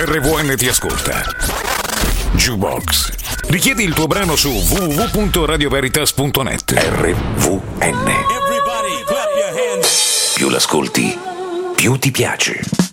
RVN ti ascolta. Jukebox. Richiedi il tuo brano su www.radioveritas.net. RVN. Più l'ascolti, più ti piace.